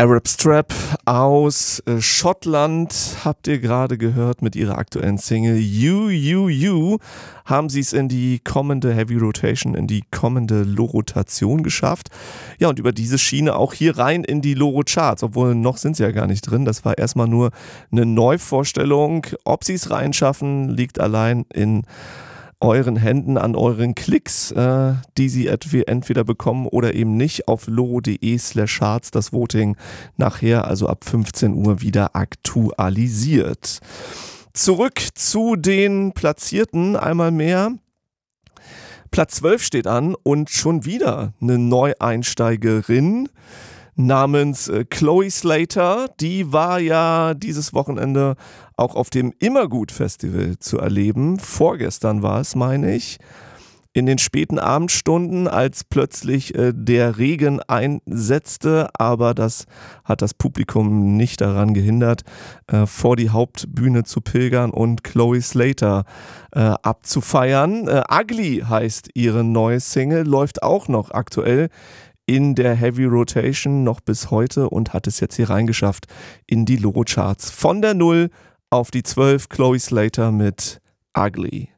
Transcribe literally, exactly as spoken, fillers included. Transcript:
Arab Strap aus äh, Schottland habt ihr gerade gehört mit ihrer aktuellen Single You, You, You. Haben sie es in die kommende Heavy Rotation, in die kommende Lo-Rotation geschafft. Ja, und über diese Schiene auch hier rein in die Loro-Charts, obwohl noch sind sie ja gar nicht drin. Das war erstmal nur eine Neuvorstellung. Ob sie es reinschaffen, liegt allein in euren Händen, an euren Klicks, äh, die sie entweder bekommen oder eben nicht, auf loro.de slash charts, das Voting nachher, also ab fünfzehn Uhr, wieder aktualisiert. Zurück zu den Platzierten einmal mehr. Platz zwölf steht an und schon wieder eine Neueinsteigerin namens äh, Chloe Slater. Die war ja dieses Wochenende auch auf dem Immergut-Festival zu erleben. Vorgestern war es, meine ich. In den späten Abendstunden, als plötzlich äh, der Regen einsetzte, aber das hat das Publikum nicht daran gehindert, äh, vor die Hauptbühne zu pilgern und Chloe Slater äh, abzufeiern. Äh, Ugly heißt ihre neue Single, läuft auch noch aktuell in der Heavy Rotation noch bis heute und hat es jetzt hier reingeschafft in die Loro-Charts. Von der null auf die zwölf, Chloe Slater mit Ugly.